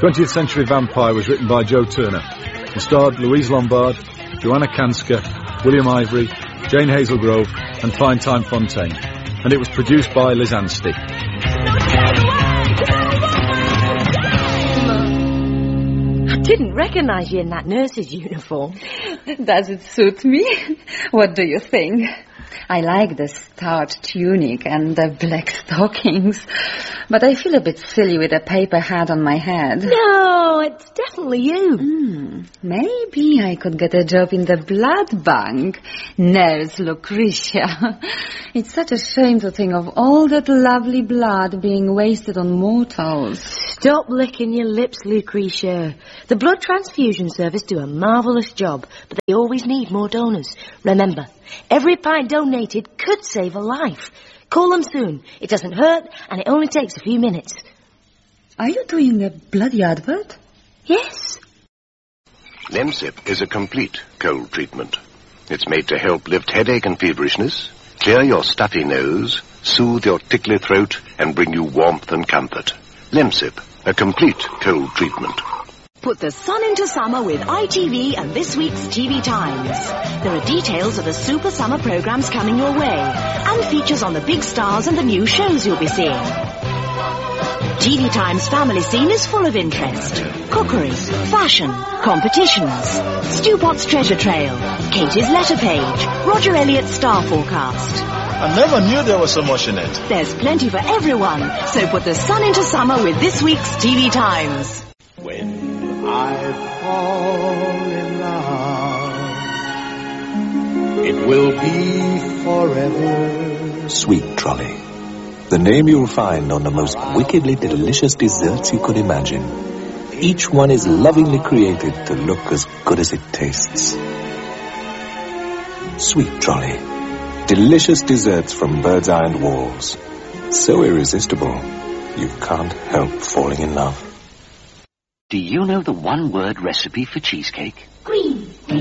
20th Century Vampire was written by Joe Turner and starred Louise Lombard, Joanna Kanska, William Ivory, Jane Hazelgrove and Fine Time Fontaine. And it was produced by Liz Anstey. I didn't recognise you in that nurse's uniform. Does it suit me? What do you think? I like the starched tunic and the black stockings, but I feel a bit silly with a paper hat on my head. No, it's definitely you. Maybe I could get a job in the blood bank. Nurse Lucretia. It's such a shame to think of all that lovely blood being wasted on mortals. Stop licking your lips, Lucretia. The blood transfusion service do a marvellous job, but they always need more donors. Remember, every pint donated could save a life. Call them soon. It doesn't hurt, and it only takes a few minutes. Are you doing a bloody advert? Yes. Lemsip is a complete cold treatment. It's made to help lift headache and feverishness, clear your stuffy nose, soothe your tickly throat, and bring you warmth and comfort. Lemsip, a complete cold treatment. Put the sun into summer with ITV and this week's TV Times. There are details of the Super Summer programmes coming your way, and features on the big stars and the new shows you'll be seeing. TV Times family scene is full of interest. Cookery, fashion, competitions, Stu Potts treasure trail, Katie's letter page, Roger Elliott's star forecast. I never knew there was so much in it. There's plenty for everyone, so put the sun into summer with this week's TV Times. When I fall in love, it will be forever. Sweet Trolley. The name you'll find on the most wickedly delicious desserts you could imagine. Each one is lovingly created to look as good as it tastes. Sweet Trolley. Delicious desserts from Bird's Eye and Walls. So irresistible, you can't help falling in love. Do you know the one-word recipe for cheesecake?